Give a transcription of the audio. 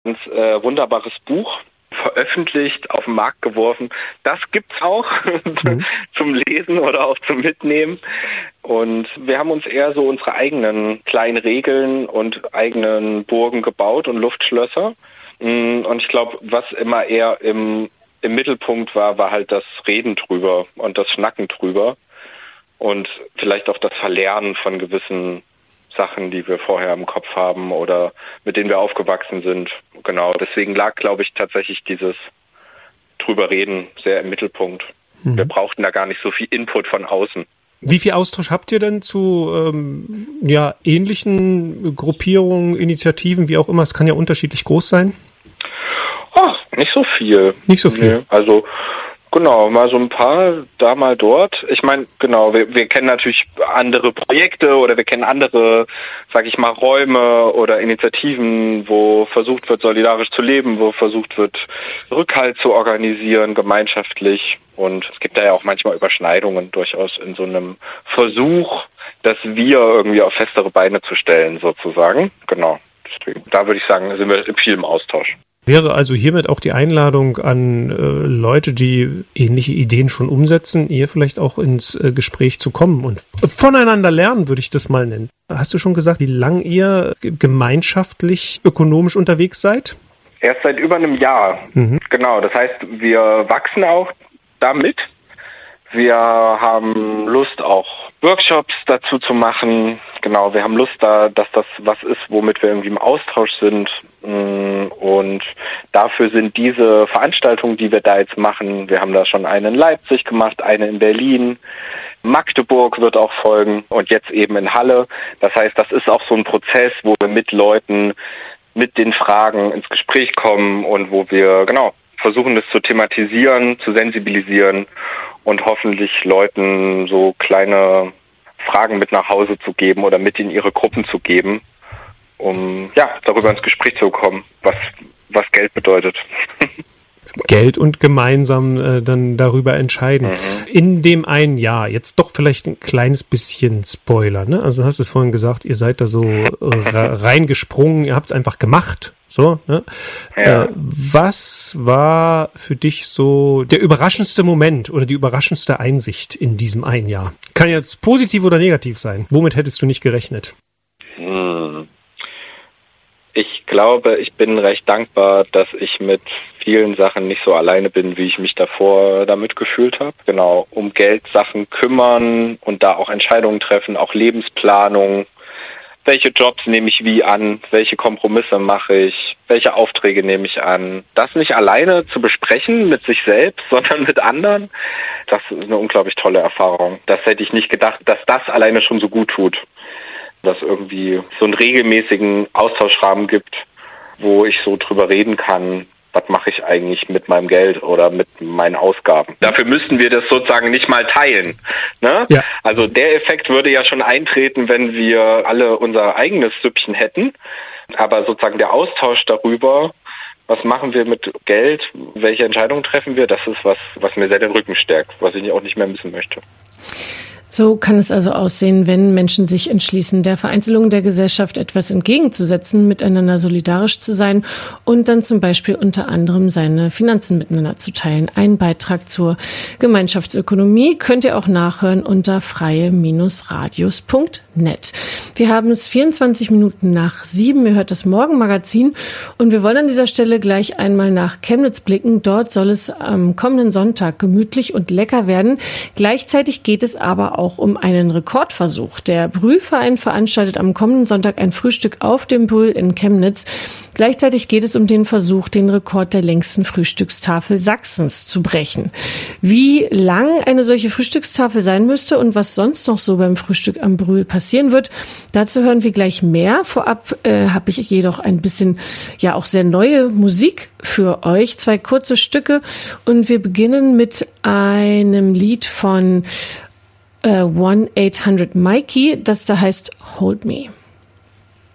Ein wunderbares Buch veröffentlicht, auf den Markt geworfen. Das gibt's auch zum Lesen oder auch zum Mitnehmen. Und wir haben uns eher so unsere eigenen kleinen Regeln und eigenen Burgen gebaut und Luftschlösser. Und ich glaube, was immer eher im Mittelpunkt war halt das Reden drüber und das Schnacken drüber. Und vielleicht auch das Verlernen von gewissen Sachen, die wir vorher im Kopf haben oder mit denen wir aufgewachsen sind. Genau, deswegen lag, glaube ich, tatsächlich dieses drüber reden sehr im Mittelpunkt. Wir brauchten da gar nicht so viel Input von außen. Wie viel Austausch habt ihr denn zu ähnlichen Gruppierungen, Initiativen, wie auch immer? Es kann ja unterschiedlich groß sein. Oh, nicht so viel. Nicht so viel? Nee, also genau, mal so ein paar, da mal dort. Ich meine, genau, wir kennen natürlich andere Projekte oder wir kennen andere, sag ich mal, Räume oder Initiativen, wo versucht wird, solidarisch zu leben, wo versucht wird, Rückhalt zu organisieren, gemeinschaftlich. Und es gibt da ja auch manchmal Überschneidungen durchaus in so einem Versuch, das Wir irgendwie auf festere Beine zu stellen, sozusagen. Genau, deswegen, da würde ich sagen, sind wir in vielem Austausch. Wäre also hiermit auch die Einladung an Leute, die ähnliche Ideen schon umsetzen, ihr vielleicht auch ins Gespräch zu kommen und voneinander lernen, würde ich das mal nennen. Hast du schon gesagt, wie lang ihr gemeinschaftlich ökonomisch unterwegs seid? Erst seit über einem Jahr. Genau, das heißt, wir wachsen auch damit. Wir haben Lust, auch Workshops dazu zu machen. Genau, wir haben Lust, dass das was ist, womit wir irgendwie im Austausch sind. Und dafür sind diese Veranstaltungen, die wir da jetzt machen, wir haben da schon eine in Leipzig gemacht, eine in Berlin, Magdeburg wird auch folgen und jetzt eben in Halle. Das heißt, das ist auch so ein Prozess, wo wir mit Leuten, mit den Fragen ins Gespräch kommen und wo wir, genau, versuchen, das zu thematisieren, zu sensibilisieren und hoffentlich Leuten so kleine Fragen mit nach Hause zu geben oder mit in ihre Gruppen zu geben, um ja darüber ins Gespräch zu kommen, was Geld bedeutet. Geld und gemeinsam dann darüber entscheiden. In dem einen Jahr, jetzt doch vielleicht ein kleines bisschen Spoiler, ne? Also du hast es vorhin gesagt, ihr seid da so reingesprungen, ihr habt es einfach gemacht. So, ne? Ja. Was war für dich so der überraschendste Moment oder die überraschendste Einsicht in diesem einen Jahr? Kann jetzt positiv oder negativ sein. Womit hättest du nicht gerechnet? Ich glaube, ich bin recht dankbar, dass ich mit vielen Sachen nicht so alleine bin, wie ich mich davor damit gefühlt habe. Genau, um Geldsachen kümmern und da auch Entscheidungen treffen, auch Lebensplanung. Welche Jobs nehme ich wie an? Welche Kompromisse mache ich? Welche Aufträge nehme ich an? Das nicht alleine zu besprechen mit sich selbst, sondern mit anderen, das ist eine unglaublich tolle Erfahrung. Das hätte ich nicht gedacht, dass das alleine schon so gut tut. Dass irgendwie so einen regelmäßigen Austauschrahmen gibt, wo ich so drüber reden kann, was mache ich eigentlich mit meinem Geld oder mit meinen Ausgaben. Dafür müssten wir das sozusagen nicht mal teilen. Ne? Ja. Also der Effekt würde ja schon eintreten, wenn wir alle unser eigenes Süppchen hätten. Aber sozusagen der Austausch darüber, was machen wir mit Geld, welche Entscheidungen treffen wir, das ist was mir sehr den Rücken stärkt, was ich auch nicht mehr missen möchte. So kann es also aussehen, wenn Menschen sich entschließen, der Vereinzelung der Gesellschaft etwas entgegenzusetzen, miteinander solidarisch zu sein und dann zum Beispiel unter anderem seine Finanzen miteinander zu teilen. Ein Beitrag zur Gemeinschaftsökonomie könnt ihr auch nachhören unter freie-radios.net. Wir haben es 24 Minuten nach 7. Ihr hört das Morgenmagazin und wir wollen an dieser Stelle gleich einmal nach Chemnitz blicken. Dort soll es am kommenden Sonntag gemütlich und lecker werden. Gleichzeitig geht es aber auch um einen Rekordversuch. Der Brühlverein veranstaltet am kommenden Sonntag ein Frühstück auf dem Brühl in Chemnitz. Gleichzeitig geht es um den Versuch, den Rekord der längsten Frühstückstafel Sachsens zu brechen. Wie lang eine solche Frühstückstafel sein müsste und was sonst noch so beim Frühstück am Brühl passieren wird, dazu hören wir gleich mehr. Vorab habe ich jedoch ein bisschen, ja auch sehr neue Musik für euch. 2 kurze Stücke und wir beginnen mit einem Lied von 1-800 Mikey, das da heißt Hold Me.